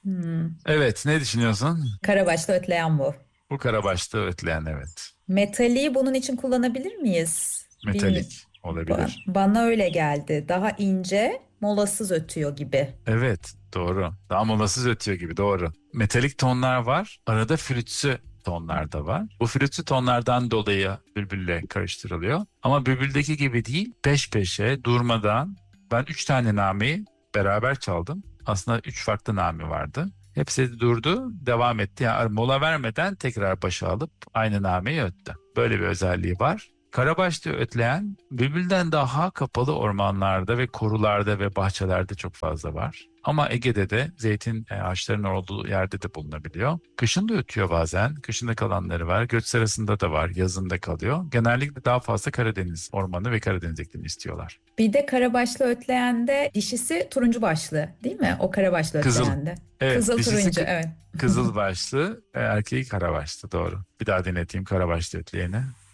Evet, ne düşünüyorsun? Karabaşlı ötleyen bu. Bu karabaşta ötleyen, evet. Metali bunun için kullanabilir miyiz? Metalik olabilir. Bana öyle geldi. Daha ince, molasız ötüyor gibi. Evet, doğru. Daha molasız ötüyor gibi, doğru. Metalik tonlar var. Arada flütsü tonlar da var. Bu flütsü tonlardan dolayı bülbülle karıştırılıyor. Ama bülbüldeki gibi değil, peş peşe durmadan ben 3 tane nameyi beraber çaldım. Aslında 3 farklı name vardı. Hepsi de durdu, devam etti. Yani mola vermeden tekrar başa alıp aynı nameyi öttü. Böyle bir özelliği var. Karabaşlı ötleyen bülbülden daha kapalı ormanlarda ve korularda ve bahçelerde çok fazla var. Ama Ege'de de zeytin ağaçlarının olduğu yerde de bulunabiliyor. Kışın da ötüyor bazen. Kışın da kalanları var. Göç sırasında da var. Yazında kalıyor. Genellikle daha fazla Karadeniz ormanı ve Karadeniz iklimi istiyorlar. Bir de karabaşlı ötleyende dişisi turuncu başlı, değil mi? O karabaşlı Kızıl. ötleyende. Evet, Kızıl dişisi turuncu, evet. kızıl başlı, erkeği karabaşlı, doğru. Bir daha deneteyim karabaşlı ötleyeni.